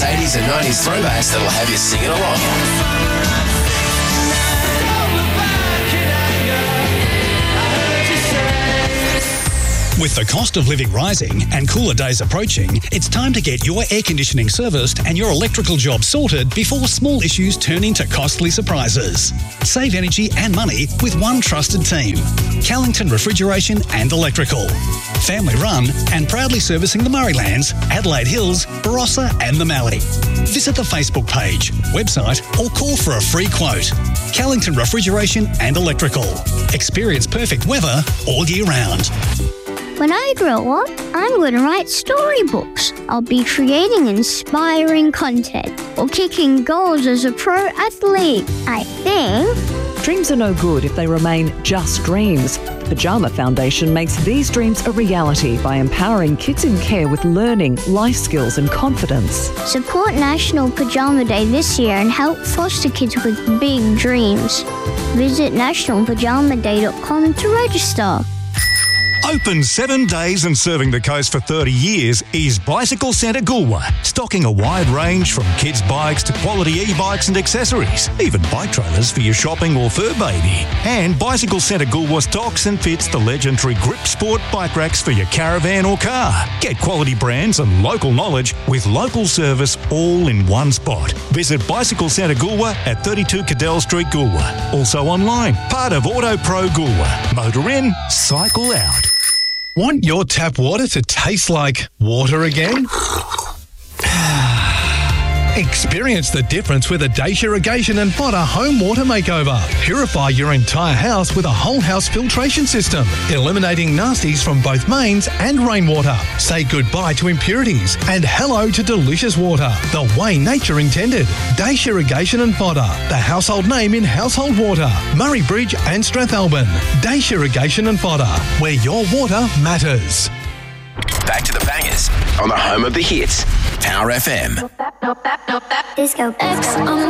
those 80s and 90s throwbacks that'll have you singing along. With the cost of living rising and cooler days approaching, it's time to get your air conditioning serviced and your electrical job sorted before small issues turn into costly surprises. Save energy and money with one trusted team. Callington Refrigeration and Electrical. Family run and proudly servicing the Murraylands, Adelaide Hills, Barossa and the Mallee. Visit the Facebook page, website or call for a free quote. Callington Refrigeration and Electrical. Experience perfect weather all year round. When I grow up, I'm going to write storybooks. I'll be creating inspiring content or kicking goals as a pro athlete, I think. Dreams are no good if they remain just dreams. Pyjama Foundation makes these dreams a reality by empowering kids in care with learning, life skills and confidence. Support National Pyjama Day this year and help foster kids with big dreams. Visit nationalpajamaday.com to register. Open 7 days and serving the coast for 30 years is Bicycle Centre Goolwa, stocking a wide range from kids' bikes to quality e-bikes and accessories, even bike trailers for your shopping or fur baby. And Bicycle Centre Goolwa stocks and fits the legendary Grip Sport bike racks for your caravan or car. Get quality brands and local knowledge with local service all in one spot. Visit Bicycle Centre Goolwa at 32 Cadell Street, Goolwa. Also online, part of Auto Pro Goolwa. Motor in, cycle out. Want your tap water to taste like water again? Experience the difference with a Dacia Irrigation and Fodder home water makeover. Purify your entire house with a whole house filtration system, eliminating nasties from both mains and rainwater. Say goodbye to impurities and hello to delicious water, the way nature intended. Dacia Irrigation and Fodder, the household name in household water. Murray Bridge and Strathalbyn. Dacia Irrigation and Fodder, where your water matters. Back to the bangers on the home of the hits, Power FM. Disco X on